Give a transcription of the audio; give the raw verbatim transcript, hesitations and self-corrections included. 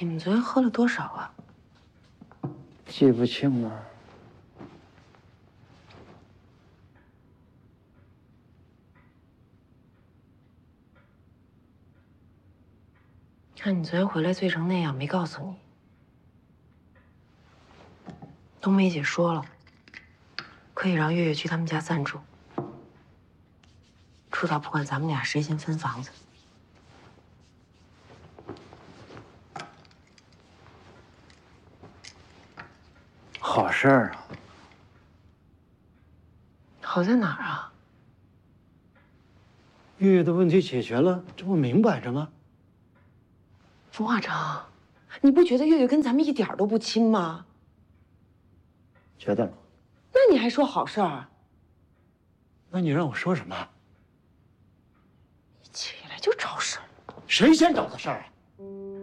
你们昨天喝了多少啊？ 记不清了。 看你昨天回来醉成那样，没告诉你。冬梅姐说了，可以让月月去他们家暂住，出到不管咱们俩谁先分房子。 好事儿啊！ 好在哪儿啊？ 月月的问题解决了，这不明摆着吗？ 冯化成，你不觉得月月跟咱们一点都不亲吗？ 觉得了。 那你还说好事儿？ 那你让我说什么？ 一起来就找事儿。 谁先找的事儿啊？